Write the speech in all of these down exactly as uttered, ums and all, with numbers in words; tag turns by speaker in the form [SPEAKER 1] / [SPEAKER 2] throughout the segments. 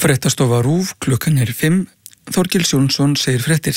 [SPEAKER 1] Fréttastofa RÚV, klukkan er fimm, Þorgils Jónsson segir fréttir.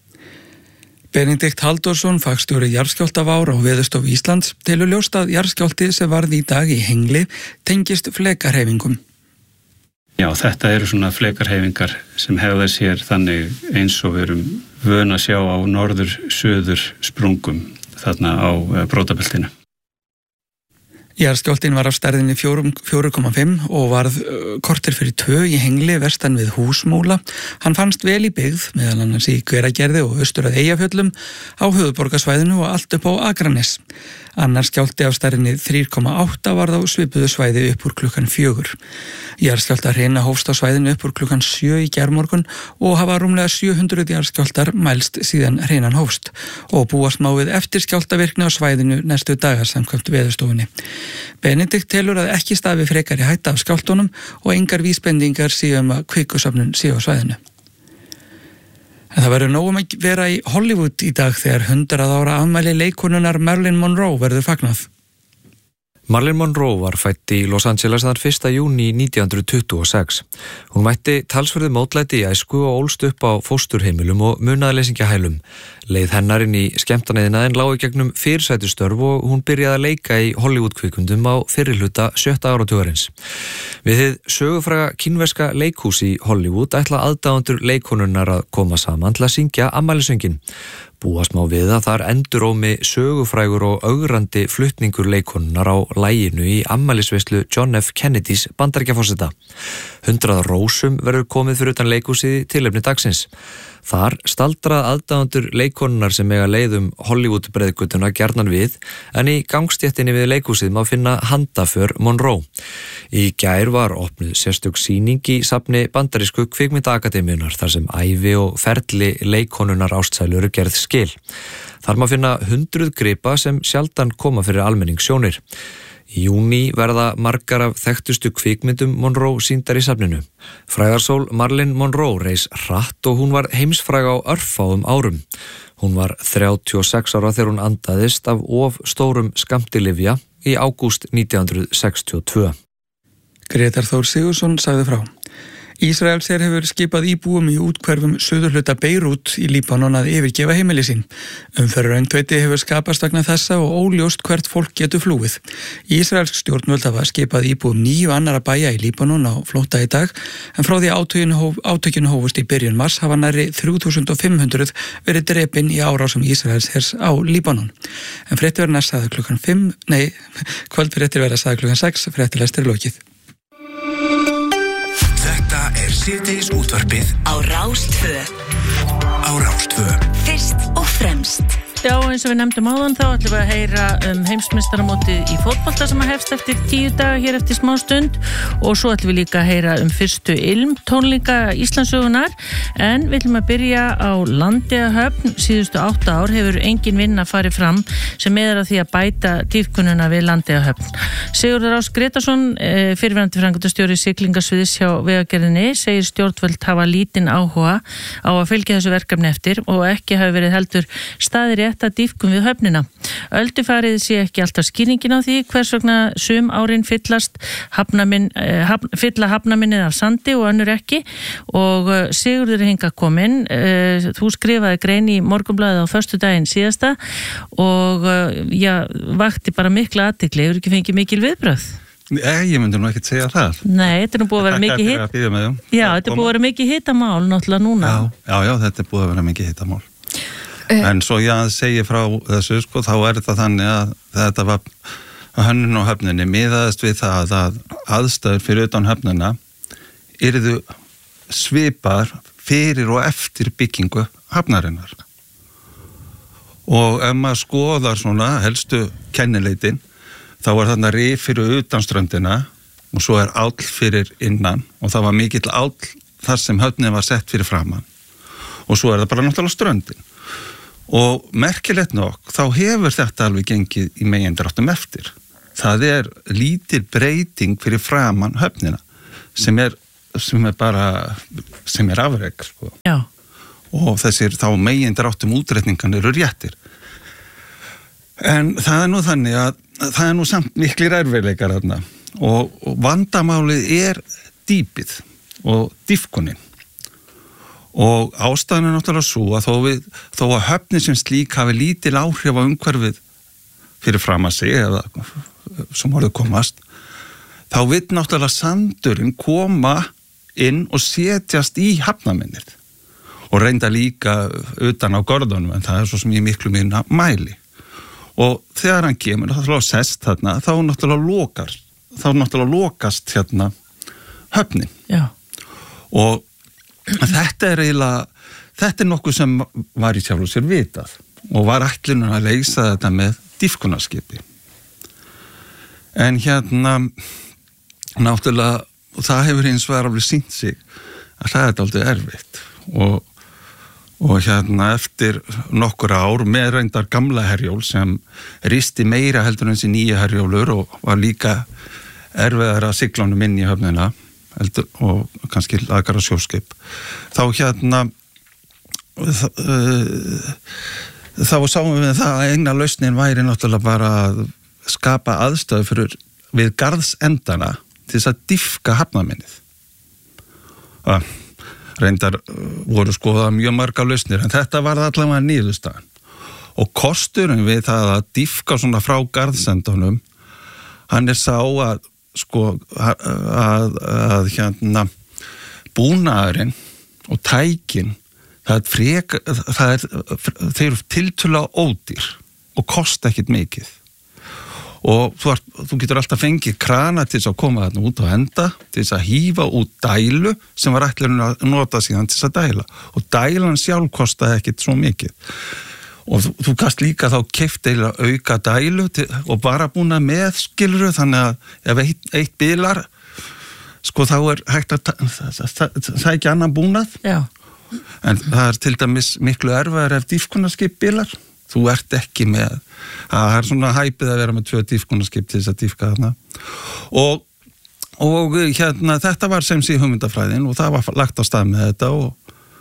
[SPEAKER 1] Benedikt Halldórsson, fagstjóri jarðskjálftavár á Veðurstofu Íslands, telur ljóst að jarðskjálfti sem varð í dag í Hengli tengist flekarhreyfingum.
[SPEAKER 2] Já, þetta eru svona flekarhreyfingar sem hefða sér þannig eins og við erum vön að sjá á norður-söður sprungum þarna á brotabeltinu.
[SPEAKER 1] Jarðskjálftinn var af stærðinni fjögur komma fimm og varð korter fyrir tvö í Hengli vestan við Húsmúla. Hann fannst vel í byggð, meðal annars í Hveragerði og austur að Eyjafjöllum, á höfuðborgarsvæðinu og allt upp á Akranes. Annars skjálfti af stærðinni þrjú komma átta varð á svipuðu svæði upp úr klukkan fjögur. Jarðskjálftahrina hófst á svæðinu upp úr klukkan sjö í gærmorgun og hafa rúmlega sjö hundruð jarðskjálftar mælst síðan hrinan hófst og búast má við eftir skjálftavirkni á svæðinu næstu dagar samkvæmt Veðurstofunni. Benedikt telur að ekki stafi frekari hætta af skjálftunum og engar vísbendingar séu um að kvikusöfnun séu á svæðinu. En það verður nóg um að vera í Hollywood í dag þegar hundrað ára afmæli leikkonunnar Marilyn Monroe verður fagnað.
[SPEAKER 3] Marilyn Monroe var fædd í Los Angeles þann fyrsta júní nítján hundruð tuttugu og sex. Hún mætti talsverðu mótlæti í æsku og ólst upp á fósturheimilum og munaðarleysingjahælum. Leið hennar inn í skemmtanaiðina en lá í gegnum fyrirsætustörf og hún byrjaði að leika í Hollywood-kvikmyndum á fyrri hluta sjötta áratugarins. Við hið sögufræga kínverska leikhús í Hollywood ætla aðdáendur leikkonunnar að koma saman til að syngja afmælisönginn. Búast má við að þar endurómi sögufrægur og ögrandi flutningur leikonunnar á laginu í afmælisveislu John F. Kennedys Bandaríkjaforseta. Hundrað rósum verður komið fyrir utan leikhúsið í tilefni dagsins. Þar staldrað aðdáendur leikonunnar sem eiga leiðum Hollywood-breiðgötuna gjarnan við, en í gangstéttinni við leikhúsið má finna handaför Monroe. Í gær var opnuð sérstök sýning í safni bandarísku kvikmyndaakademíunar þar sem ævi og ferli leikonunnar ástsælu eru gerð skil. Þar má finna hundruð gripa sem sjaldan koma fyrir almenningssjónir. Í júní verða margar af þekktustu kvikmyndum Monroe sýndar í safninu. Frægarsól Marilyn Monroe reis hratt og hún var heimsfræg á örfáum árum. Hún var þrjátíu og sex ára þegar hún andaðist af of stórum skammti lyfja í ágúst nítján hundruð sextíu og tvö.
[SPEAKER 1] Grétar Þór Sigurðsson sagði frá. Ísraelsher hefur skipað íbúum í útkverfum suðurhluta Beirút í Líbanon að yfirgefa heimili sín. Umferðaröngtveiti hefur skapast vegna þessa og óljóst hvert fólk getur flúið. Ísraelsk stjórnvöld hafa skipað íbúum níu annara bæja í Líbanon á flótta í dag, en frá því átökinu hófust í byrjun mars hafa nærri þrjú þúsund fimm hundruð verið drepin í árásum Ísraelshers á Líbanon. En fréttir verða sagði klukkan fimm, nei, kvöldfréttir verða sagði klukkan sex, fréttilestir lokið.
[SPEAKER 4] Síðdegis útvarpið
[SPEAKER 5] á Rás tvö.
[SPEAKER 4] Á Rás tvö.
[SPEAKER 5] Fyrst og fremst.
[SPEAKER 6] Já, eins og við nefndum áðan þá ætlum við að heyra um heimsmeistaramótið í fótbolta sem að hefst eftir tíu daga hér eftir smá stund og svo ætlum við líka að heyra um fyrstu ilmtónleika Íslandssögunar, en við ætlum að byrja á Landeyjahöfn. Síðustu átta ár hefur engin vinna farið fram sem miðar að því að bæta dýpkununa við Landeyjahöfn. Sigurður Ás Gretarsson, fyrrverandi framkvæmdastjóri siglingasviðs hjá Vegagerðinni, segir stjórnvöld hafa lítinn áhuga á að fylgja þessu verkefni eftir og ekki hafi verið heldur staðir að dýpkum við höfnina. Öldufarið sé ekki alltaf skýringin á því hvers vegna sum árin fyllast hafnamin, haf, fylla hafnaminnið af sandi og önnur ekki, og Sigurður er hingað kominn. Þú skrifaði grein í Morgunblaðið á föstudaginn síðasta og já, vakti bara mikla athygli. Hefur ekki fengið mikil viðbrögð?
[SPEAKER 7] Nei, ég myndi nú ekki segja það.
[SPEAKER 6] Nei, þetta er nú búið að vera mikið hitt. Já, þetta er búið að vera mikið hittamál náttúrulega núna.
[SPEAKER 7] Já, já, já, þetta er búið að vera mikið hittamál. En svo ég segi frá þessu, sko, þá er þetta þannig að þetta var hönnun á höfninni miðaðist við það að aðstæður fyrir utan höfnina yrðu svipar fyrir og eftir byggingu höfnarinnar. Og ef maður skoðar svona helstu kennileitin, þá var þarna rif fyrir utan ströndina og svo er áll fyrir innan og það var mikill áll þar sem höfnin var sett fyrir framan. Og svo er það bara náttúrulega ströndin. Og merkilegt nokk, þá hefur þetta alveg gengið í megindráttum eftir. Það er lítil breyting fyrir framan höfnina sem er, sem er bara, sem er afrek, sko.
[SPEAKER 6] Já.
[SPEAKER 7] Og þessir þá megindráttum útreikningan eru réttir. En það er nú þannig að það er nú samt miklir erfiðleikar þarna og, og vandamálið er dýpið. og diffkunin. Og ástæðan er náttúrulega svo að þó, við, þó að höfnin sem slík hafi lítil áhrif á umhverfið fyrir fram að sig eða sem orðið komast, þá vill náttúrulega sandurinn koma inn og setjast í hafnaminnið og reynda líka utan á gorðunum, en það er svo sem ég miklu minna mæli. Og þegar hann kemur, þá er sest þarna, þá náttúrulega lokar, þá náttúrulega lokast hérna höfnin.
[SPEAKER 6] Já.
[SPEAKER 7] Og þetta er eiginlega, þetta er nokkuð sem var í sjálfu sér vitað og var ætlunin að leysa þetta með diffkunarskipi. En hérna, náttúrulega, það hefur hins vegar alveg sýnt sig að það er aldrei erfitt og, og hérna eftir nokkur ár með reyndar gamla Herjól sem risti meira heldur en þessi nýja Herjólur og var líka erfiðar að siglunum inn í höfnina heldur, og kannski lagara sjóskip, þá hérna þá, uh, þá sáum við það að eina lausnin væri náttúrulega bara að skapa aðstöðu fyrir við garðsendana til þess að diffka hafnaminnið. Uh, reyndar uh, voru skoðað mjög marga lausnir, en þetta var allavega niðurstaðan. Og kosturinn við það að diffka svona frá garðsendunum, hann er sá að sko að, að, að hérna búnaðurinn og tækin það er frek, það er þeir eru tiltölulega ódýr og kosta ekkit mikið og þú, er, þú getur alltaf fengið krana til þess að koma þarna út á enda til þess að hífa út dælu sem var ætlunin að nota síðan til þess að dæla og dælan sjálf kostaði ekkit svo mikið og þú, þú gast líka þá keypt eða auka dælu til, og bara búna með skiluru þannig að ef eitt, eitt bilar sko þá er hægt að það er ekki annan búnað.
[SPEAKER 6] Já.
[SPEAKER 7] En það er til dæmis miklu erfiðar ef dýfkunarskip bilar þú ert ekki með það er svona hæpið að vera með tvö dýfkunarskip til þess að dýfka þarna og, og hérna þetta var sem sé hugmyndafræðin og það var lagt á stað með þetta og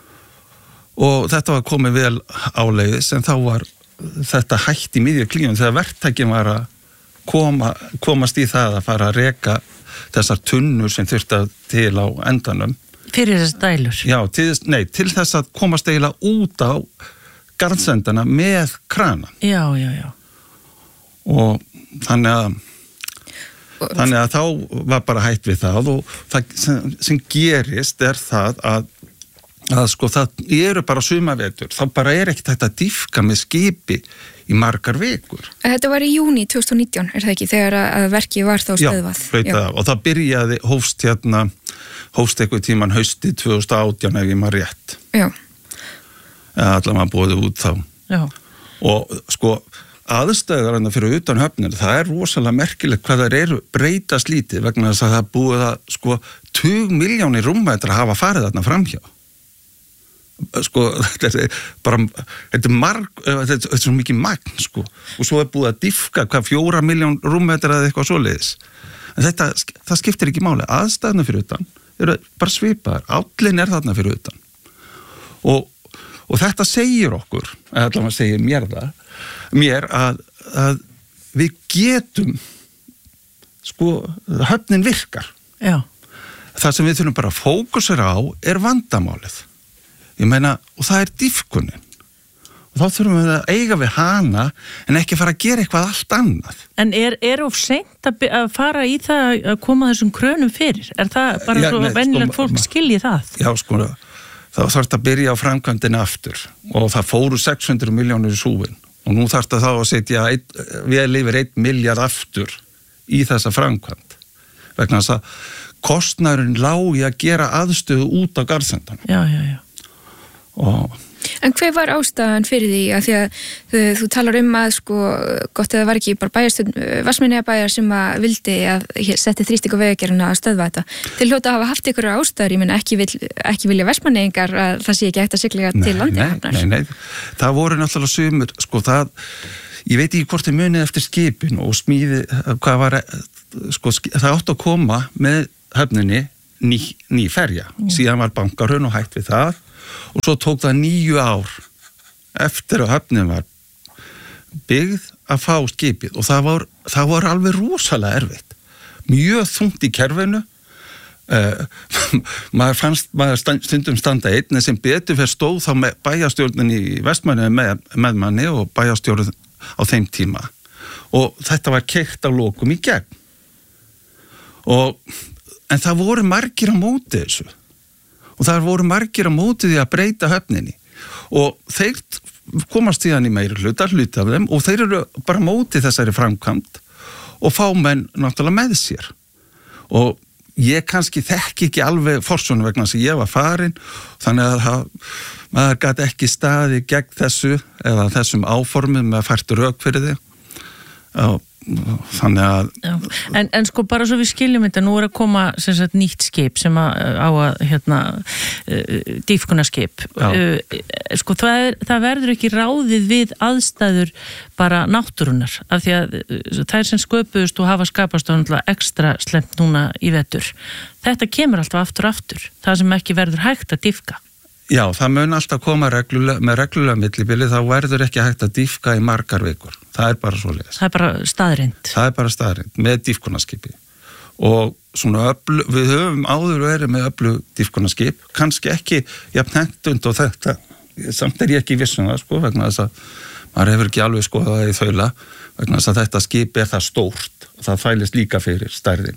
[SPEAKER 7] og þetta var komið vel áleiðis en þá var þetta hætt í miðju klíðum þegar verktakinn var að koma, komast í það að fara að reka þessar tunnur sem þurfti til á endanum.
[SPEAKER 6] Fyrir þess dælur?
[SPEAKER 7] Já, til, nei, til þess að komast eiginlega út á garðsendana með krana.
[SPEAKER 6] Já, já, já.
[SPEAKER 7] Og þannig að þannig að þá var bara hætt við það og það sem, sem gerist er það að að sko það eru bara sumavetur þá bara er ekkert hægt að dýfka með skipi í margar vikur.
[SPEAKER 8] Þetta var í júní tvö þúsund og nítján, er það ekki, þegar að verkið var þá stöðvað? Já,
[SPEAKER 7] Já. Og það byrjaði, hófst hérna hófst eitthvað tíman hausti tvö þúsund og átján ef ég maður rétt.
[SPEAKER 8] Já.
[SPEAKER 7] Eða allavega búið út þá.
[SPEAKER 6] Já.
[SPEAKER 7] Og sko aðstæðar en það fyrir utan höfnir, það er rosalega merkilegt hvað það eru breytast lítið vegna þess að það búið að sko tug milljónir rúmmetra hafa farið þarna framhjá. Sko, þetta er bara þetta er marg, þetta er svo mikið magn sko, og svo er búið að dýfka hvað fjóra miljón rúmmetra eða eitthvað svoleiðis en þetta, það skiptir ekki máli aðstæðna fyrir utan, eru bara svipaðar állin er þarna fyrir utan og, og þetta segir okkur eða allavega segir mér það mér að, að við getum sko, höfnin virkar.
[SPEAKER 6] Já.
[SPEAKER 7] Það sem við þurfum bara að fókusera á er vandamálið. Ég meina, og það er dýfkunin. Og þá þurfum við að eiga við hana en ekki fara að gera eitthvað allt annað.
[SPEAKER 6] En er, er of seint að, að fara í það að koma þessum krönum fyrir? Er það bara Já, svo að venjulegt sko, fólk skilji það? Já, sko, þá þarf þetta að byrja á framkvæmdina aftur og það fóru sex hundruð milljónir í súfin og nú þarf þetta þá að setja ein, við lifir einn miljard aftur í þessa framkvæmd. Vegna þess að kostnæðurinn lági að gera aðstöðu út á garðsendanum. Já, já, já.
[SPEAKER 7] Og
[SPEAKER 8] En hver var ástæðan fyrir því að því að þú, þú talar um að sko gott að það var ekki bara bæjarstjórn Vatnsmýrineyjabæjar sem að vildi að setti þrýsting á vegagerðina að stöðva þetta. Til hljóta að hafa haft ykkur ástæður, ég menn ekki, vil, ekki vilja Vestmannaeyingar að það sé ekki hægt að sigla til Landeyjahafnar.
[SPEAKER 7] Nei, nei, nei, það voru náttúrulega sumur, sko það, ég veit ekki hvort þið munið eftir skipin og smíði, hvað var, sko það átt að koma með höfninni ný, ný ferja, mm. síðan var bankarhraun og hætt við það. Og svo tók það níu ár eftir að höfnin var byggð að fá skipið og það var, það var alveg rosalega erfitt. Mjög þungt í kerfinu uh, maður fannst maður stand, stundum standa einn en sem betur fyrir stóð þá með bæjarstjórnin í Vestmanni með, með manni og bæjarstjórn á þeim tíma og þetta var keyrt á lokum í gegn og en það voru margir á móti þessu og það voru margir á móti því að breyta höfninni og þeir komast síðan í meiri hluta, hluta af þeim og þeir eru bara móti þessari framkvæmd og fá menn náttúrulega með sér og ég kannski þekki ekki alveg forsvonu vegna þess að ég var farin þannig að það, maður gæti ekki staði gegn þessu eða þessum áformum með að fært rök fyrir þig og þannig að
[SPEAKER 6] en, en sko bara svo við skiljum þetta nú er að koma sem sagt nýtt skip sem að, á að hérna uh, dýpkunarskip uh, sko það, er, það verður ekki ráðið við aðstæður bara náttúrunar af því að uh, þær sem sköpuðust og hafa skapast og ekstra slemt núna í vetur þetta kemur alltaf aftur aftur það sem ekki verður hægt að dýpka.
[SPEAKER 7] Já, það mun alltaf koma reglulega, með reglulega millibili, þá verður ekki hægt að dýpka í margar vikur. Það er bara svoleiðis.
[SPEAKER 6] Það er bara staðrind.
[SPEAKER 7] Það er bara staðrind, með dýpkunarskipi. Og svona öflug, við höfum áður verið með öflug dýpkunarskip, kannski ekki jafn hentund og þetta, samt er ég ekki viss um það, sko, vegna þess að maður hefur ekki alveg skoðað það í þaula, vegna þess að þetta skip er það stórt og það fælist líka fyrir stærðin.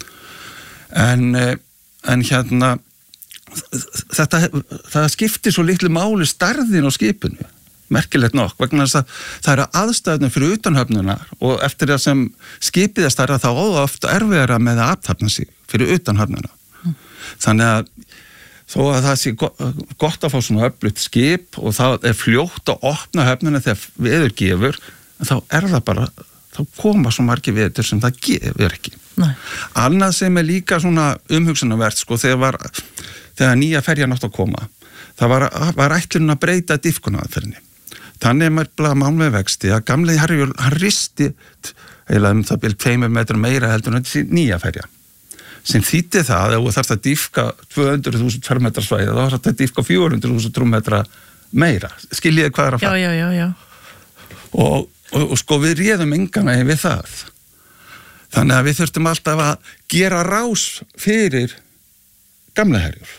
[SPEAKER 7] En, en hérna, þetta, það skiptir svo litlu máli stærðin á skipinu, merkilegt nokk, vegna þess að það eru aðstæðnum fyrir utanhöfnunar og eftir það sem skipið er stærra þá ofta erfiðara með að athafna sig fyrir utanhöfnuna. Mm. Þannig að þó að það sé gott að fá svona öflugt skip og það er fljótt að opna höfnuna þegar veður gefur, þá er það bara, þá koma svo margir veður sem það gefur ekki. Nei. Annað sem er líka svona umhugsunarvert, sko, þegar var þegar nýja ferjan átt að koma það var, var ætlun að breyta dýpkunaraðferðinni. Þannig er maður mál með vexti að gamli Herjólfur, hann risti eða um það byrjum tveimur metrum meira heldur en þessi nýja ferja sem þýtti það að þú þarfst að dýpka tvö hundruð þúsund fermetra svæði þá þarfst að dýpka fjögur hundruð þúsund rúmmetra meira. Skiljiði hvað er að fara?
[SPEAKER 6] Já, já, já, já.
[SPEAKER 7] Og, og, og sko við réðum engan veginn við það. Þannig að við þurftum alltaf að gera rás fyrir gamla Herjólf.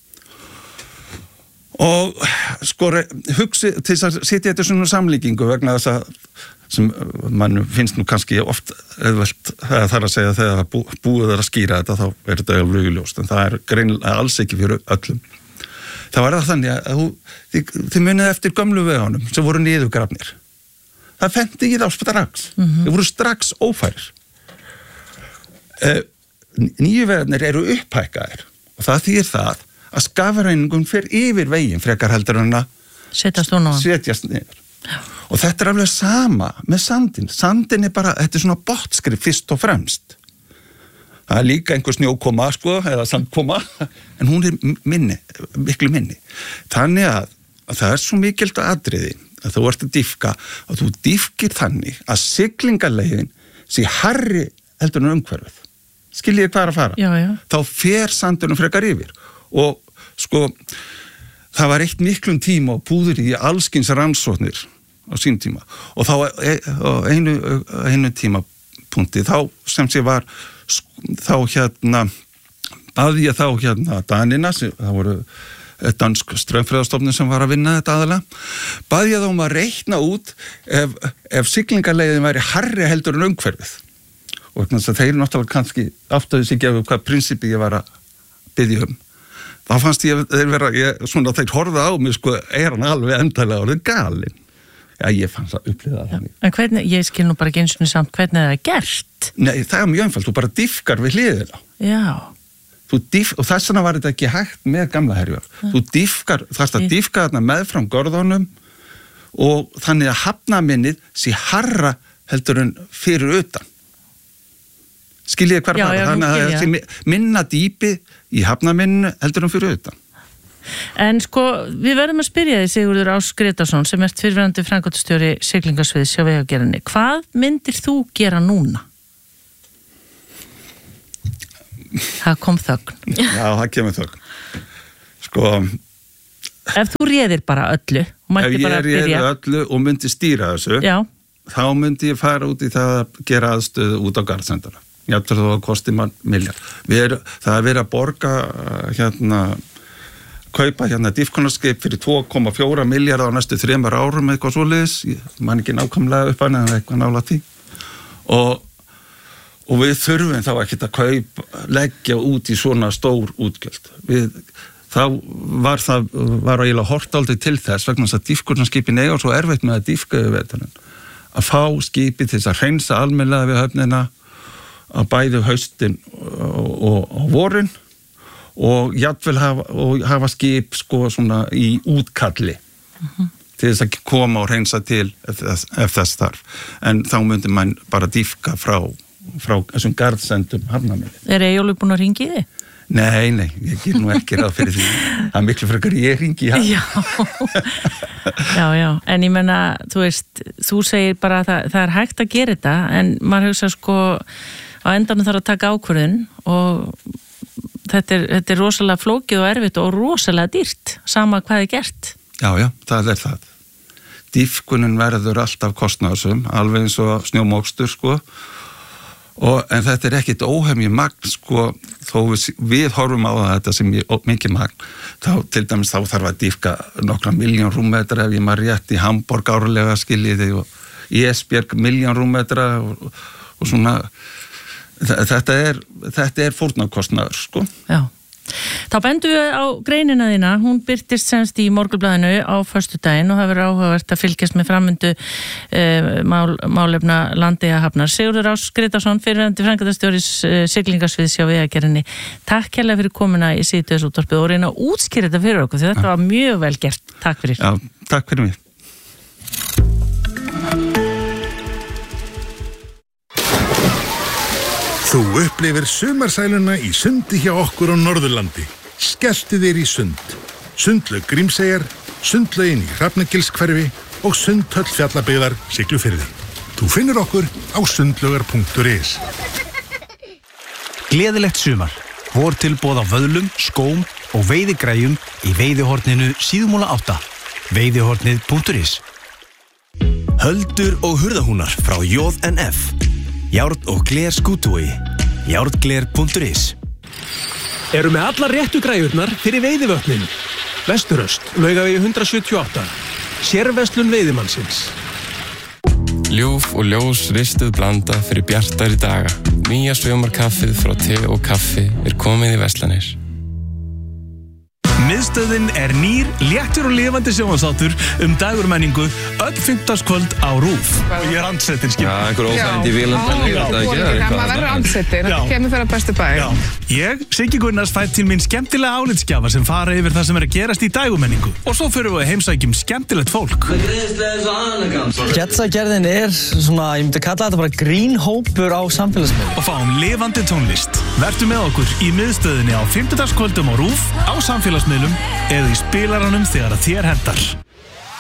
[SPEAKER 7] Og sko hugsi til þess að setja þetta svona samlíkingu vegna þess að sem mann finnst nú kannski oft eðvelt það þarf að segja þegar bú, búið er að skýra þetta þá er þetta alveg ljóst en það er greinilega alls ekki fyrir öllum. Það var það þannig að þið, þið munið eftir gömlu vegunum sem voru niðurgrafnir. Það fendi ekki þá strax. Mm-hmm. Þið voru strax ófærir. Eh, nýju vegarnir eru upphækkaðir og það þýðir það að skafræningum fer yfir veginn frekar heldur en að
[SPEAKER 6] setjast,
[SPEAKER 7] setjast niður. Já. Og þetta er alveg sama með sandin. Sandin er bara, þetta er svona botnskrif fyrst og fremst. Það er líka einhver snjókoma, sko, eða sandkoma, en hún er minni, miklu minni. Þannig að, að það er svo mikilt atriði að þú ert að dýpka, að þú dýpkir þannig að siglingaleiðin sé hærri heldur en umhverfið. Skiljiði hvað er að fara?
[SPEAKER 6] Já, já. Þá
[SPEAKER 7] fer sandunum frekar yfir. Og sko, það var eitt miklum tíma og púður í allskins rannsóknir á sín tíma og þá einu, einu tímapunkti þá sem sé var þá hérna bað ég þá hérna Danina, það voru dansk straumfræðastofnun sem var að vinna þetta aðalega, bað ég þá um að reikna út ef, ef siglingarleiðin væri hærri heldur en umhverfið og þannig að þeir náttúrulega kannski áttuðu sig ekki af hvað prinsipi ég var að biðja um. Þá fannst ég þeir vera, ég, svona þeir horfða á mig, sko, er hann alveg endalega orðið galinn. Já, ég fannst að upplifa það þannig.
[SPEAKER 6] En hvernig, ég skil nú bara ekki eins og samt hvernig það er gert?
[SPEAKER 7] Nei, það er mjög einfalt, þú bara dýpkar við hliðina.
[SPEAKER 6] Já.
[SPEAKER 7] Þú dýf, og þess vegna var þetta ekki hægt með gamla Herjólf. Ja. Þú dýpkar, þarfst að dýpka þarna meðfram görðunum og þannig að hafnaminnið sé harra heldur en fyrir utan. Skiljiði hver bara, þannig að það er minna dýpi í hafnaminninu heldur um fyrir utan.
[SPEAKER 6] En sko, við verðum að spyrja þig Sigurður Ás Gretarsson sem ert fyrrverandi framkvæmdastjóri siglingasviðs hjá Vegagerðinni. Hvað myndir þú gera núna? Það kom þögn.
[SPEAKER 7] Já, það kemur þögn. Sko...
[SPEAKER 6] Ef þú réðir bara öllu,
[SPEAKER 7] ef ég réði öllu og myndi stýra þessu,
[SPEAKER 6] Já.
[SPEAKER 7] Þá myndi ég fara út í það að gera aðstöðu út á Garðsendana. jafnvel þó að kosti mann miljard. Er, það er verið að borga hérna, kaupa hérna dýpkunarskip fyrir tvö komma fjóra milljarða á næstu þremur árum eitthvað svoleiðis, ég man ekki nákvæmlega upp hann en eitthvað nála tí. Og, og við þurfum þá ekki að kaupa, leggja út í svona stór útgjöld. Við, þá var það, var eiginlega hort aldrei til þess vegna þess að dýpkunarskipin eiga svo erfitt með að dýpka yfir veturinn. Að fá skipi til þess að hreinsa almennilega við höfnina að bæði haustin og, og, og vorin og jafnvel hafa, og hafa skip sko svona í útkalli uh-huh. til þess að koma og hreinsa til ef, ef þess þarf. En þá myndi mann bara dýpka frá, frá þessum garðsendum hafnamili.
[SPEAKER 6] Er Eyjólfur búin að ringi þig?
[SPEAKER 7] Nei, nei, ég ger nú ekki ráð fyrir því. Það er miklu frekar ég ringi hann.
[SPEAKER 6] Já, já, já, en ég menna, þú veist, þú segir bara að það, það er hægt að gera þetta, en maður hugsa sko, á endanum þarf að taka ákvörðun og þetta er, þetta er rosalega flókið og erfitt og rosalega dýrt, sama hvað er gert.
[SPEAKER 7] Já, já, það er það. Dýpkunin verður alltaf kostnaðarsum, alveg eins og snjómokstur, sko, og, en þetta er ekkit óhemji magn, sko, þó við, við horfum á þetta sem mikið magn, þá til dæmis þá þarf að dýpka nokkra miljón rúmmetra ef ég maður rétt í Hamborg árlega skiljiði og í Esbjerg miljón rúmmetra og, og svona, þetta er, þetta er fórnarkostnaður, sko.
[SPEAKER 6] Já. Þá bendum við á greinina þína, hún birtist semst í Morgunblaðinu á föstudaginn og það verður áhugavert að fylgjast með framvindu eh, mál, málefna Landeyjahafnar. Sigurður Ás Grétarsson, fyrrverandi framkvæmdastjóri eh, siglingasviðs hjá Vegagerðinni. Takk hérlega fyrir komuna í Síðdegisútvarpið og reyna að útskýra þetta fyrir okkur því þetta var mjög vel gert. Takk fyrir.
[SPEAKER 7] Já, takk fyrir mig.
[SPEAKER 9] Þú upplifir sumarsæluna í sundi hjá okkur á Norðurlandi. Skelltu þér í sund. Sundlaug Grímseyjar, sundlaugin í Hrafnagilshverfi og sundhöll Fjallabyggðar Siglufirði. Þú finnur okkur á sundlaugar punktur is.
[SPEAKER 10] Gleðilegt sumar. Vortilboð á vöðlum, skóm og veiðigræjum í veiðihorninu Síðumúla átta. veiðihornið punktur is. Höldur og hurðahúnar frá J N F. Járn og gler skútúi. járngler punktur is.
[SPEAKER 11] Eru með allar réttu græjurnar fyrir veiðivötnin. Vesturöst, Laugavegi hundrað sjötíu og átta. Sérverslun veiðimannsins.
[SPEAKER 12] Ljúf og ljós ristuð blanda fyrir bjartari daga. Nýja sömarkaffið frá te og kaffi er komið í verslanir.
[SPEAKER 10] Miðstöðin er nýr, léttur og lifandi sjónvarpsþáttur um dagurmenningu öll fimmtudagskvöld á RÚV. Ég er andsettin, skil.
[SPEAKER 13] Já, einhver óþægindi í vélandinni, ég veit það ekki.
[SPEAKER 14] Já, maður verður andsettin, þetta kemur fyrir að bestu bæ.
[SPEAKER 10] Ég, Siggi Gunnars, fæ til mín skemmtilega álitsgjafar sem fara yfir það sem er að gerast í dagurmenningu. Og svo fyrir við að heimsækjum skemmtilegt fólk.
[SPEAKER 15] Getsagerðin er svona, ég myndi kalla þetta bara grínhópur á samfélagsmiðlum.
[SPEAKER 10] Og fáum lifandi tónlist. Vertu með okkur í miðstöðinni á fimmtudagskvöldum á RÚV, á samfélagsmiðlum eða í spilaranum þegar að þér hentar.